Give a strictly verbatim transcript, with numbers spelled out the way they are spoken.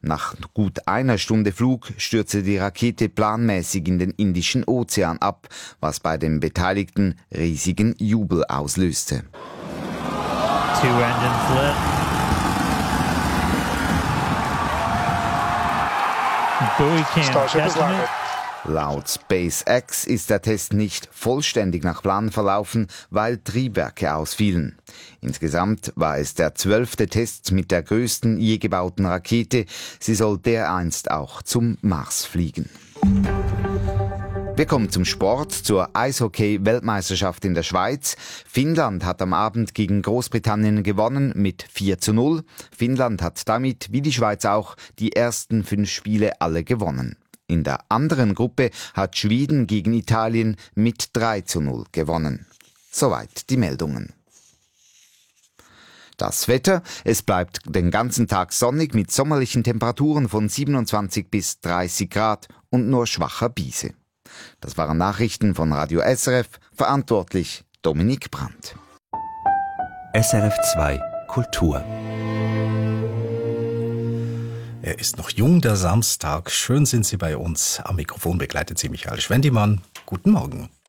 Nach gut einer Stunde Flug stürzte die Rakete planmäßig in den Indischen Ozean ab, was bei den Beteiligten riesigen Jubel auslöste. Two engine flip. Buoy cam Testament. Laut SpaceX ist der Test nicht vollständig nach Plan verlaufen, weil Triebwerke ausfielen. Insgesamt war es der zwölfte Test mit der größten je gebauten Rakete. Sie soll dereinst auch zum Mars fliegen. Wir kommen zum Sport, zur Eishockey-Weltmeisterschaft in der Schweiz. Finnland hat am Abend gegen Großbritannien gewonnen mit vier zu null. Finnland hat damit, wie die Schweiz auch, die ersten fünf Spiele alle gewonnen. In der anderen Gruppe hat Schweden gegen Italien mit drei zu null gewonnen. Soweit die Meldungen. Das Wetter, es bleibt den ganzen Tag sonnig mit sommerlichen Temperaturen von siebenundzwanzig bis dreißig Grad und nur schwacher Biese. Das waren Nachrichten von Radio S R F, verantwortlich Dominik Brandt. S R F zwei Kultur. Er ist noch jung, der Samstag. Schön sind Sie bei uns. Am Mikrofon begleitet Sie Michael Schwendimann. Guten Morgen.